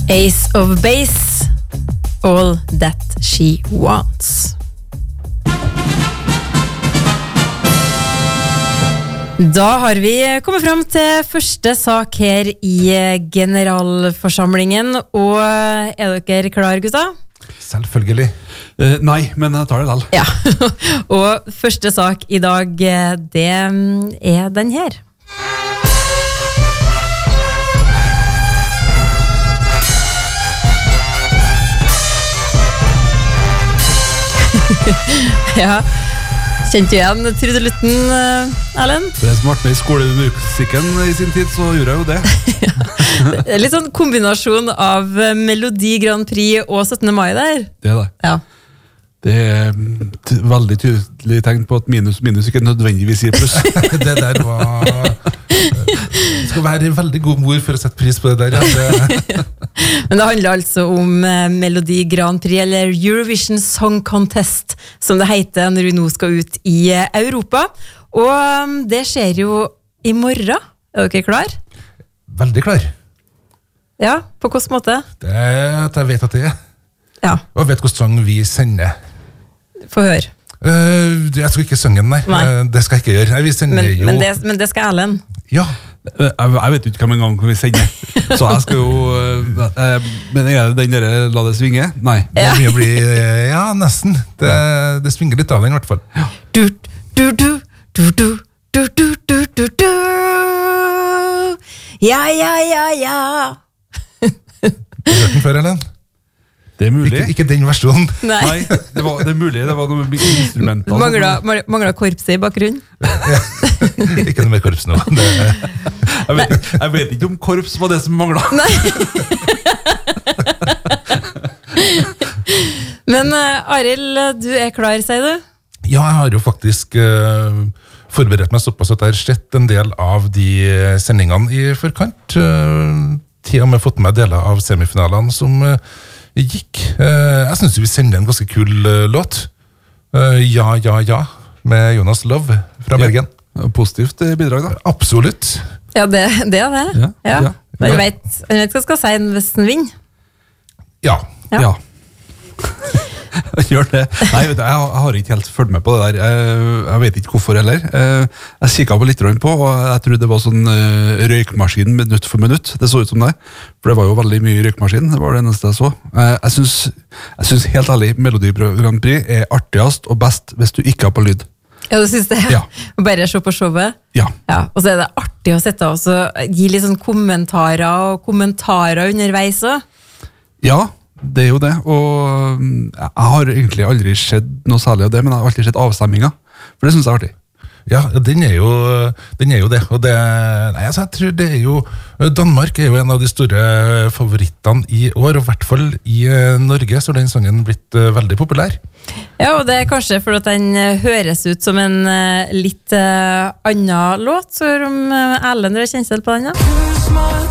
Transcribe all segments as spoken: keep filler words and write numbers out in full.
Ace of Base, All That She Wants. Da har vi kommet frem til første sak her i generalforsamlingen, og er dere klar, gutta? Selvfølgelig. Uh, nei, men jeg tar det vel. Ja, og første sak i dag, det er den her. Ja, kjente du igjen trudelutten, Erlend? Det som ble med i skolemusikken i sin tid, så gjorde jeg jo det. Ja, litt sånn kombinasjon av Melodi Grand Prix og syttende mai der. Det er det. Ja. Det er t- veldig tydelig tegn på at minus minus ikke nødvendigvis gir pluss. Det der var... Det skal være en veldig god mor for å sette pris på det der. Ja. Det... Men det handler altså om Melodi Grand Prix, eller Eurovision Song Contest, som det heter når vi nå skal ut i Europa. Og det skjer jo i morgen. Er dere klar? Veldig klar. Ja, på hvilken måte? Det er at jeg vet at det er. Ja. Og jeg vet hvilken sang vi sender. Få høre. Uh, jeg skal ikke synge den, nei. Nei. Uh, det skal jeg ikke gjøre. Vi sender Men, jo... men, det, men det skal Erlend. Ja. Jeg, jeg vet jo ikke hvem en gang vi sender. Så jeg skal jo... Uh, men er det den der La det svinge? Nei. Det er mye å bli... Ja, nesten. Det, det svinger litt av den i hvert fall. Ja. Du, du, du, du, du, du, du, du, du, du. Ja, ja, ja, ja. Har du hørt den før, Ellen? Det er mulig. Ikke, ikke den versjonen. Nei. Nei, det, var, det er mulig. Det var noe med instrumenter. Mangler, mangler korpset i bakgrunnen. Ja. Ikke noe mer korps nå. Det... Jeg, vet, jeg vet ikke om korps var det som manglet. Nei. Men uh, Arild, du er klar, sier du? Ja, jeg har jo faktisk uh, forberedt meg såpass at jeg har sett en del av de sendingene i forkant. Uh, til og med fått med deler av semifinalene som uh, gikk. Uh, jeg synes vi sender en ganske kul uh, låt. Uh, ja, ja, ja, med Jonas Love fra Bergen. Ja, positivt bidrag da. Absolutt. Ja, det, det er det. Ja, Ja. ja. Men jeg vet, jeg vet hva jeg skal si hvis den vinner. Ja. Ja. Ja. Gjør det. Nei, vet du, jeg, jeg har ikke helt følt med på det der. Jeg, jeg vet ikke hvorfor heller. Jeg kikket på litt på, og jeg tror det var sånn uh, røykmaskin minutt for minutt. Det så ut som det. For det var jo veldig mye røykmaskin. Det var det eneste jeg så. Jeg, jeg, synes, jeg synes helt ærlig Melodi Grand Prix er artigast og best hvis du ikke har på lyd. Ja, du synes det? Ja. Bare se på showet? Ja. Ja. Og så er det artig å sette og så gi litt sånn kommentarer og kommentarer underveis også. Ja, det er jo det. Og jeg har egentlig aldri sett noe særlig av det, men jeg har alltid sett avstemminga. For det synes jeg er artig. Ja, den er jo, den er jo det. Og det, nei, altså, jeg tror det er jo, Danmark er jo en av de store favorittene i år, og i hvert fall i Norge så har den sangen blitt uh, veldig populær. Ja, og det er kanskje fordi at den høres ut som en uh, litt uh, annen låt, så om uh, Erlend dere kjenner selv på den, ja?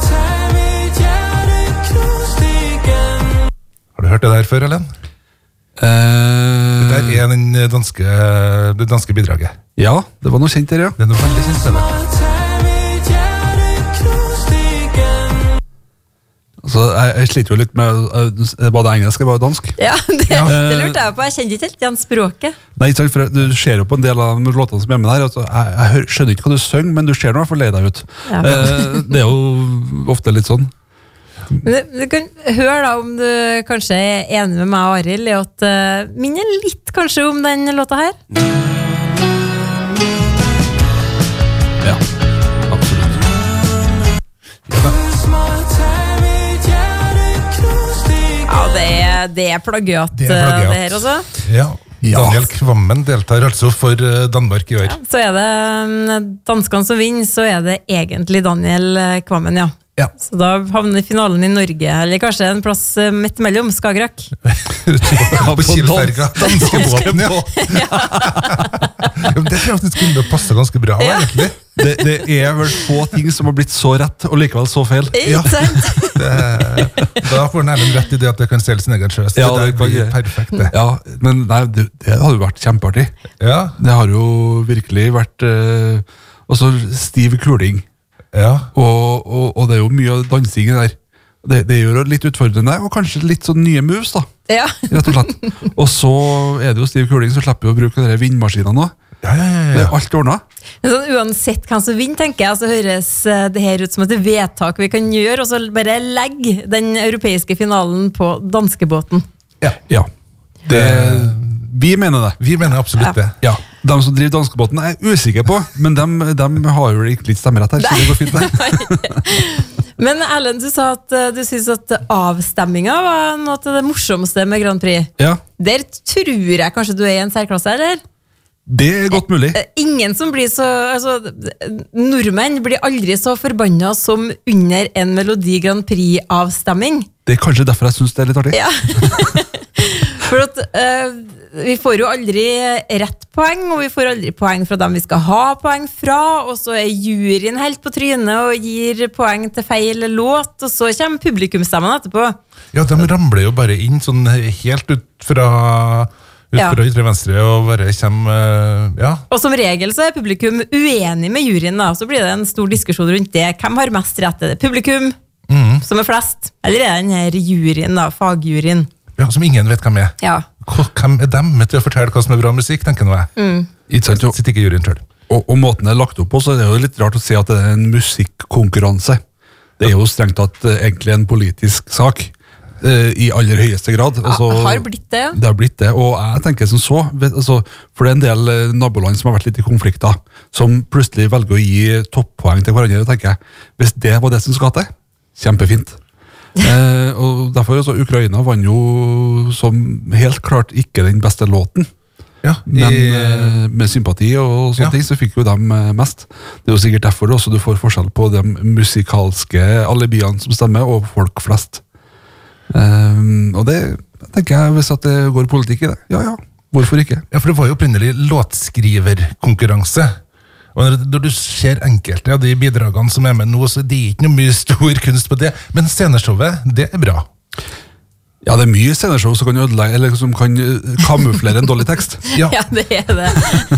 Har du hørt det der før, Ellen? Uh, Det der er den danske, det danske bidraget. ja, det var noe kjent der, ja. Det er noe veldig kjent med det. Altså, jeg, jeg sliter jo litt med uh, var det engelsk eller var det dansk? Ja, det, Ja. det lurte jeg på. Jeg kjenner ikke helt igjen språket. Nei, ikke sant, for du ser jo på en del av de låtene som er med der, altså, jeg, jeg hører, skjønner ikke hva du synger, men du ser nå i hvert fall lei deg ut. Ja. Uh, det er jo ofte litt sånn. Men du, du kan høre da om du kanskje er enig med meg og Arild i at uh, minner litt kanskje om den låta her. Ja, absolutt. Ja, da. Ja, det er, det er plagiat, Det det, er plagiat. det her også. Ja. Ja. Daniel Kvammen deltar altså for uh, Danmark i år. Ja, så er det um, danskene som vinner, så er det egentlig Daniel uh, Kvammen, ja. Ja. Så da havner finalen i Norge, eller kanskje en plass uh, midt mellom, Skagerrak. På Kielferga. Danskebåten, ja. Ja, men det tror jeg faktisk kunne passe ganske bra, Ja. egentlig. Det, det er vel få ting som har blitt så rett, og likevel så feil. Ja. Ikke sant? Det, da får den Erlend rett i det at det kan stjele sin egen sjø. Så Ja, det, det der kan blir jeg. perfekt, det. Ja, men nei, det, det hadde jo vært kjempeartig. Ja, Det har jo virkelig vært eh, også stiv kuling. ja. Og, og, og det er jo mye dansing der. Det, det gjør det litt utfordrende, og kanskje litt sånn nye moves, da. Ja. Rett og slett. Og så er det jo Steve Kuling som slipper å bruke de vindmaskinene nå. Ja, ja, ja, Det ja. er alt ordnet. Men sånn, uansett hvem som vinner, tenker jeg, så høres eh, det her ut som et vedtak vi kan gjøre, og så bare legge den europeiske finalen på danskebåten. ja. Ja. Det, vi mener det. Vi mener absolutt det. Ja. De som driver danskebåten er jeg usikker på, men de, de har jo ikke litt stemmerett her, så det går fint der. Men Erlend, du sa at eh, du synes at avstemminga var noe av det morsomste med Grand Prix. Ja, Der tror jeg kanskje du er i en særklasse, eller? det er godt mulig. Eh, Ingen som blir så altså, nordmenn blir aldri så forbanna som under en Melodi Grand Prix-avstemming. Det er kanskje derfor jeg synes det er litt artig. Ja. For at eh, vi får jo aldri rett poeng, og vi får aldri poeng fra dem vi skal ha poeng fra, og så er juryen helt på trynet og gir poeng til feil låt, og så kommer publikumsstemmen etterpå. Ja, de ramler jo bare inn sånn helt ut fra ut Ja. fra ytre venstre og bare kommer eh, ja. Og som regel så er publikum uenig med juryen, da. Så blir det en stor diskusjon rundt det. Hvem har mest rett? Er det publikum som er flest? Eller er det den her juryen, da, fagjuryen? ja, som ingen vet hvem er. Ja. Hva- Hvem er dem til å fortelle hva som er bra musikk, tenker nå jeg. Ikke sant? Og, Sitter ikke juryen selv. og, og måten det er lagt opp på, så er det jo litt rart å si at det er en musikkonkurranse. Det er jo strengt tatt eh, egentlig en politisk sak, eh, i aller høyeste grad. Altså, Har blitt det, ja. Det har blitt det, og jeg tenker som så, vet, altså, for det er en del eh, naboland som har vært litt i konflikter, som plutselig velger å gi toppoeng til hverandre, og tenker jeg, hvis det var det som skal til, kjempefint. eh, og derfor også, Ukraina vann jo som helt klart ikke den beste låten, Ja, men i, eh, med sympati og sånne Ja. ting, så fikk jo dem eh, mest. Det er jo sikkert derfor også du får forskjell på de musikalske alibiene som stemmer, og folk flest. Um, og det tenker jeg, hvis at det går politikk i det, ja ja, hvorfor ikke? ja, for det var jo opprinnelig låtskriverkonkurranse. Og når, når du ser enkelte av de bidragene som er med nå, så det er ikke noe mye stor kunst på det. Men sceneshowet, det er bra. Ja, det er mye sceneshow som kan ødelegge, eller som kan eh, kamuflere en dårlig tekst. Ja, Ja, det er det.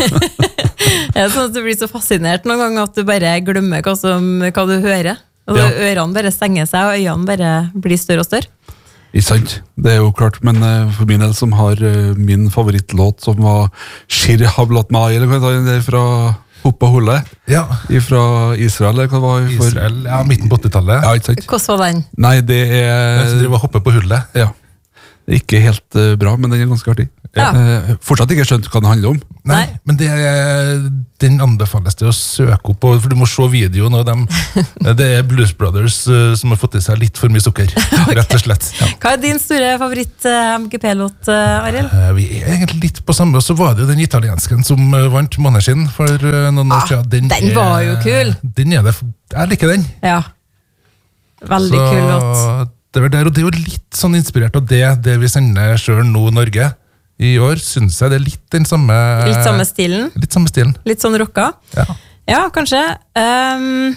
Det er sånn at du blir så fascinert noen ganger at du bare glemmer hva, som, hva du hører. Og Ja. ørene bare stenger seg, og øynene bare blir større og større. Ikke sant? Det er jo klart, men eh, for min del som har eh, min favorittlåt som var Shir Hablat Mai, eller hva det er fra Hoppa Hulle, ja. fra Israel, eller hva det var for... Israel, ja, midten på åttitallet. Ja, ikke sant? Hvordan var den? Nei, det Jeg er... driver og hopper på hullet. Ja. Det er ikke helt eh, bra, men den er ganske artig. Ja. Eh, fortsatt ikke skjønt hva det handler om. Nei, Nei. men det, den anbefales det å søke opp på, for du må se videoen av dem. Det er Blues Brothers eh, som har fått i seg litt for mye sukker, rett og slett. Ja. Hva er din store favoritt-M G P-låt, Arild? Eh, Vi er egentlig litt på samme, og så var det jo den italiensken som eh, vant Måneskinn for eh, noen år Ah, siden. den var jo kul. Den er det, jeg liker den. Ja. Veldig Så kul låt. Det er, der, og det er jo litt sånn inspirert av det, det vi sender selv nå, Norge. I år synes jeg det er litt den samme... Litt samme stilen. Litt samme stilen, Litt sånn rocka. ja. Ja, kanskje. Ehm,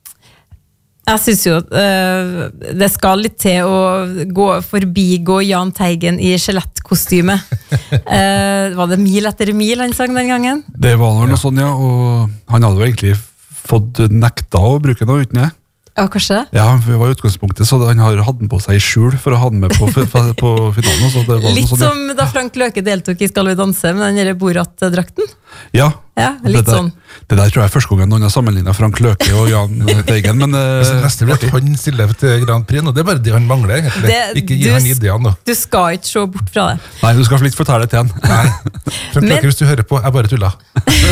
jeg synes jo uh, det skal litt til å gå forbigå Jahn Teigen i skjelettkostyme. uh, var det Mil etter mil han sang den gangen? Det var noe sånn, ja, og han hadde jo egentlig fått nekta å bruke den uten det. Ja, kanskje. Ja, det var i utgangspunktet, så han har hatt den på seg i skjul for å ha den med på, på finalen. Så det var noe Litt sånn, ja. som da Frank Løke deltok i Skal vi danse med den der Borat-drakten. Ja, Ja, litt det der, sånn. Det der tror jeg er første gangen noen har sammenlignet Frank Løke og Jahn Teigen, men Så eh, neste blir at han stiller til Grand Prix, og det er bare det han mangler, egentlig. Det- Ikke gi du- han ideene nå. Du skal ikke se bort fra det. nei, du skal litt fortelle det til han. Nei. Frank Men- Løke, hvis du hører på, jeg bare tuller.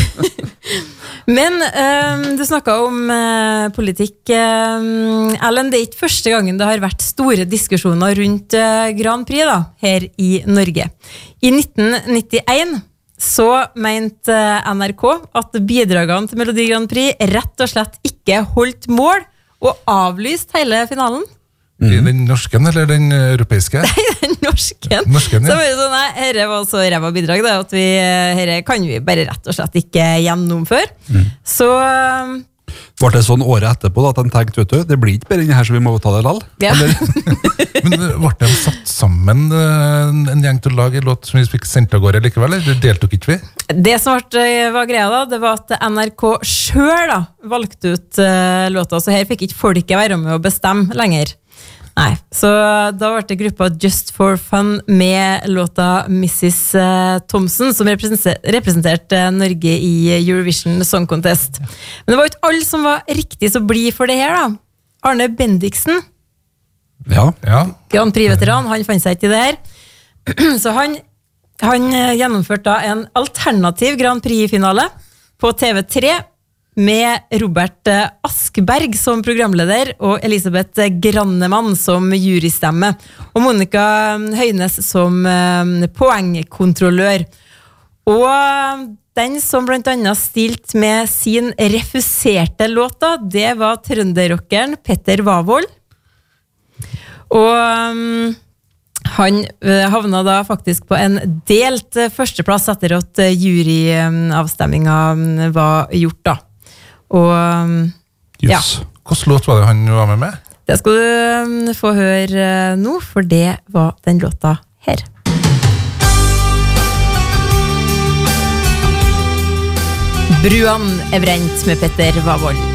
Men eh, du snakket om eh, politikk. Eh, Ellen, det er ikke første gangen det har vært store diskusjoner rundt eh, Grand Prix da, her i Norge. I nitten nittien så mente eh, N R K at bidragene til Melodi Grand Prix rett og slett ikke holdt mål, og avlyst hele finalen. I den norsken eller den europeiske? Den norsken. Norsken, Så ja. var det sånn, nei, herre var så ræva bidrag da, at vi, herre kan vi bare rett og slett ikke gjennomføre. Så eh, Var det sånn året etterpå da, at han tenkte, vet du, det blir ikke bare denne her, så vi må ta det lall? ja. Men uh, ble de satt sammen uh, en gjeng til å lage en låt som vi fikk sendt av gårde likevel, eller deltok ikke vi? Det som ble, var greia da, det var at N R K selv da, valgte ut uh, låta, så her fikk ikke folket være med å bestemme lenger. Nei, så da var det gruppa Just for Fun med låta missus Thompson, som representerte Norge i Eurovision Song Contest. Men det var jo ikke alle som var riktig så blid for det her, da. Arne Bendiksen, Ja. Ja. Grand Prix-veteran, han fant seg ikke i det her. Så han, han gjennomførte da en alternativ Grand Prix-finale på T V tre, med Robert Askberg som programleder og Elisabeth Grannemann som jurystemme og Monica Høines som poengkontrollør. Og den som blant annet stilt med sin refuserte låta, det var trønderrockeren Petter Wavold. Og um, han havna da faktisk på en delt førsteplass etter at juryavstemminga var gjort da. Og ja, Yes. Hvilken låt var det han var med med? det skal du få høre nå, for det var den låta her. Bruan er brent med Petter Wavold.